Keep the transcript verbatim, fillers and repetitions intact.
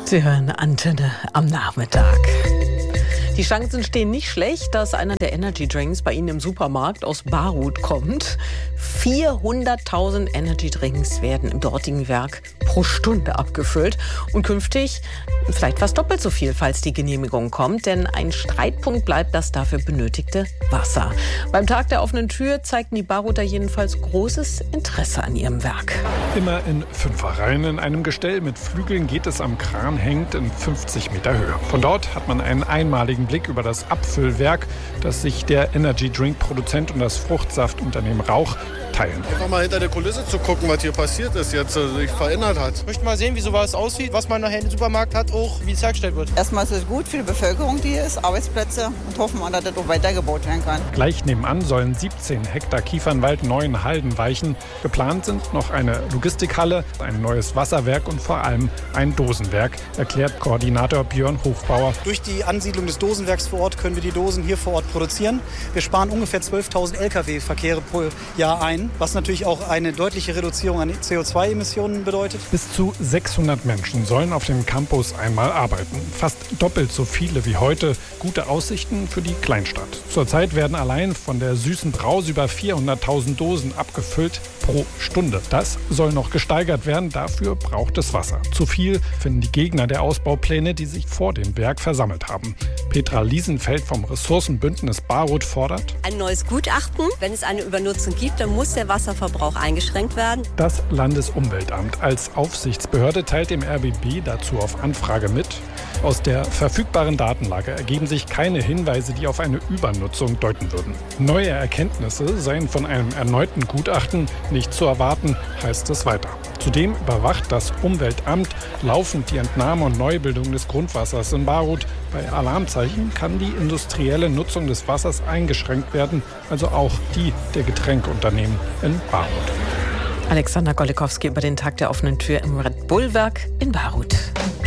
Sie hören Antenne am Nachmittag. Die Chancen stehen nicht schlecht, dass einer der Energy Drinks bei Ihnen im Supermarkt aus Barut kommt. vierhunderttausend Energy Drinks werden im dortigen Werk pro Stunde abgefüllt. Und künftig vielleicht fast doppelt so viel, falls die Genehmigung kommt. Denn ein Streitpunkt bleibt das dafür benötigte Wasser. Beim Tag der offenen Tür zeigten die Baruter jedenfalls großes Interesse an ihrem Werk. Immer in Fünferreihen in einem Gestell mit Flügeln geht es am Kran hängend in fünfzig Meter Höhe. Von dort hat man einen einmaligen Blick über das Abfüllwerk, das sich der Energy Drink Produzent und das Fruchtsaftunternehmen Rauch teilen. Einfach mal hinter der Kulisse zu gucken, was hier passiert ist, jetzt sich verändert hat. Ich möchte mal sehen, wie sowas aussieht, was man nachher im Supermarkt hat, auch wie es hergestellt wird. Erstmal ist es gut für die Bevölkerung, die hier ist, Arbeitsplätze, und hoffen wir, dass das auch weitergebaut werden kann. Gleich nebenan sollen siebzehn Hektar Kiefernwald neuen Halden weichen. Geplant sind noch eine Logistikhalle, ein neues Wasserwerk und vor allem ein Dosenwerk, erklärt Koordinator Björn Hofbauer. Durch die Ansiedlung des Dosenwerks vor Ort können wir die Dosen hier vor Ort produzieren. Wir sparen ungefähr zwölftausend L K W-Verkehre pro Jahr ein, was natürlich auch eine deutliche Reduzierung an C O zwei Emissionen bedeutet. Bis zu sechshundert Menschen sollen auf dem Campus einmal arbeiten. Fast doppelt so viele wie heute. Gute Aussichten für die Kleinstadt. Zurzeit werden allein von der Süßen Brause über vierhunderttausend Dosen abgefüllt pro Stunde. Das soll noch gesteigert werden. Dafür braucht es Wasser. Zu viel finden die Gegner der Ausbaupläne, die sich vor dem Werk versammelt haben. Petra Liesenfeld vom Ressourcenbündnis Barut fordert ein neues Gutachten. Wenn es eine Übernutzung gibt, dann muss der Wasserverbrauch eingeschränkt werden. Das Landesumweltamt als Aufsichtsbehörde teilt dem R B B dazu auf Anfrage mit. Aus der verfügbaren Datenlage ergeben sich keine Hinweise, die auf eine Übernutzung deuten würden. Neue Erkenntnisse seien von einem erneuten Gutachten nicht zu erwarten, heißt es weiter. Zudem überwacht das Umweltamt laufend die Entnahme und Neubildung des Grundwassers in Barut. Bei Alarmzeichen kann die industrielle Nutzung des Wassers eingeschränkt werden, also auch die der Getränkeunternehmen in Barut. Alexander Golikowski über den Tag der offenen Tür im Red Bull Werk in Barut.